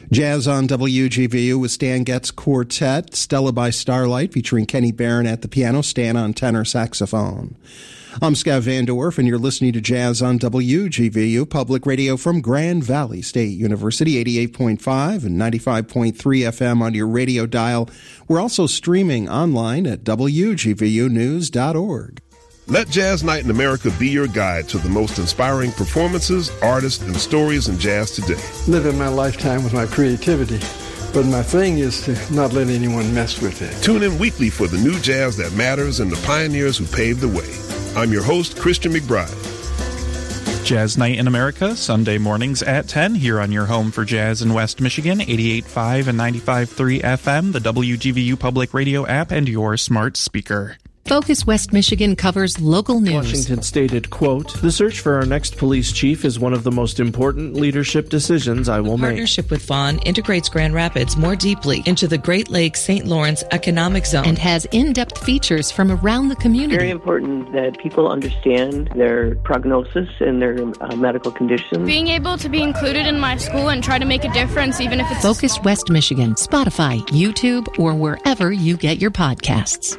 Jazz on WGVU with Stan Getz Quartet, Stella by Starlight featuring Kenny Barron at the piano, Stan on tenor saxophone. I'm Scott Van Dorf, and you're listening to Jazz on WGVU, public radio from Grand Valley State University, 88.5 and 95.3 FM on your radio dial. We're also streaming online at WGVUnews.org. Let Jazz Night in America be your guide to the most inspiring performances, artists, and stories in jazz today. Living my lifetime with my creativity, but my thing is to not let anyone mess with it. Tune in weekly for the new jazz that matters and the pioneers who paved the way. I'm your host, Christian McBride. Jazz Night in America, Sunday mornings at 10, here on your home for jazz in West Michigan, 88.5 and 95.3 FM, the WGVU Public Radio app, and your smart speaker. Focus West Michigan covers local news. Washington stated, quote, "The search for our next police chief is one of the most important leadership decisions I will make." Partnership with Vaughn integrates Grand Rapids more deeply into the Great Lakes St. Lawrence economic zone and has in-depth features from around the community. Very important that people understand their prognosis and their medical conditions. Being able to be included in my school and try to make a difference, even if it's Focus West Michigan, Spotify, YouTube, or wherever you get your podcasts.